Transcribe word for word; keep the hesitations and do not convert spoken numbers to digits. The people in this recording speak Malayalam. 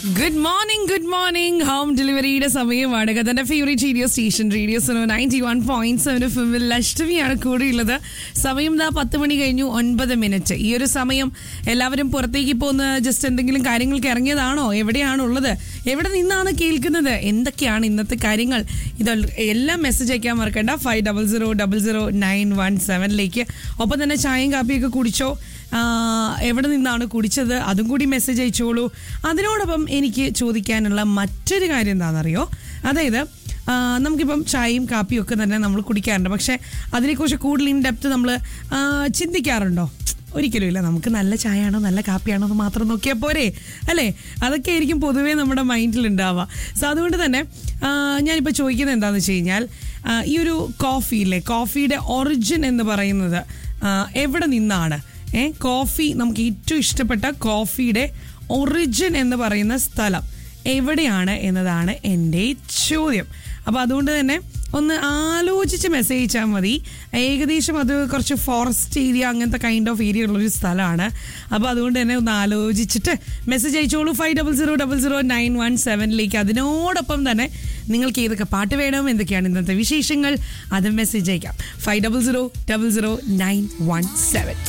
Good morning good morning home ഡെലിവറിയുടെ സമയമാണ്. കഥന്റെ favourite radio station radio Suno ninety one point seven F എമ്മിൽ ലക്ഷ്മിയാണ് കൂടെയുള്ളത്. സമയം ദാ പത്ത് മണി കഴിഞ്ഞു ഒൻപത് മിനിറ്റ്. ഈ ഒരു സമയം എല്ലാവരും പുറത്തേക്ക് പോകുന്ന ജസ്റ്റ് എന്തെങ്കിലും കാര്യങ്ങൾക്ക് ഇറങ്ങിയതാണോ? എവിടെയാണുള്ളത്? എവിടെ നിന്നാണ് കേൾക്കുന്നത്? എന്തൊക്കെയാണ് ഇന്നത്തെ കാര്യങ്ങൾ? ഇത് എല്ലാം മെസ്സേജ് അയക്കാൻ മറക്കണ്ട. Five double zero double zero nine one സെവനിലേക്ക്. ഒപ്പം തന്നെ ചായയും കാപ്പിയൊക്കെ കുടിച്ചോ? എവിടെ നിന്നാണ് കുടിച്ചത്? അതും കൂടി മെസ്സേജ് അയച്ചോളൂ. അതിനോടൊപ്പം എനിക്ക് ചോദിക്കാനുള്ള മറ്റൊരു കാര്യം എന്താണെന്നറിയോ? അതായത് നമുക്കിപ്പം ചായയും കാപ്പിയും ഒക്കെ തന്നെ നമ്മൾ കുടിക്കാറുണ്ട്. പക്ഷെ അതിനെക്കുറിച്ച് കൂടുതൽ ഇൻ ഡെപ്ത് നമ്മൾ ചിന്തിക്കാറുണ്ടോ? ഒരിക്കലും ഇല്ല. നമുക്ക് നല്ല ചായയാണോ നല്ല കാപ്പിയാണോ എന്ന് മാത്രം നോക്കിയാൽ പോരെ, അല്ലേ? അതൊക്കെ ആയിരിക്കും പൊതുവേ നമ്മുടെ മൈൻഡിൽ ഉണ്ടാവുക. സോ അതുകൊണ്ട് തന്നെ ഞാനിപ്പോൾ ചോദിക്കുന്നത് എന്താണെന്ന് വെച്ച് കഴിഞ്ഞാൽ, ഈ ഒരു കോഫിയില്ലേ, കോഫിയുടെ ഒറിജിൻ എന്ന് പറയുന്നത് എവിടെ നിന്നാണ്? ഏ കോഫി, നമുക്ക് ഏറ്റവും ഇഷ്ടപ്പെട്ട കോഫിയുടെ ഒറിജിൻ എന്ന് പറയുന്ന സ്ഥലം എവിടെയാണ് എന്നതാണ് എൻ്റെ ചോദ്യം. അപ്പോൾ അതുകൊണ്ട് തന്നെ ഒന്ന് ആലോചിച്ച് മെസ്സേജ് അയച്ചാൽ മതി. ഏകദേശം അത് കുറച്ച് ഫോറസ്റ്റ് ഏരിയ അങ്ങനത്തെ കൈൻഡ് ഓഫ് ഏരിയ ഉള്ളൊരു സ്ഥലമാണ്. അപ്പോൾ അതുകൊണ്ട് തന്നെ ഒന്ന് ആലോചിച്ചിട്ട് മെസ്സേജ് അയച്ചോളൂ. Five double zero double zero nine one സെവനിലേക്ക്. അതിനോടൊപ്പം തന്നെ നിങ്ങൾക്ക് ഏതൊക്കെ പാട്ട് വേണം, എന്തൊക്കെയാണ് ഇന്നത്തെ വിശേഷങ്ങൾ, അത് മെസ്സേജ് അയക്കാം. Five double zero double zero nine one seven.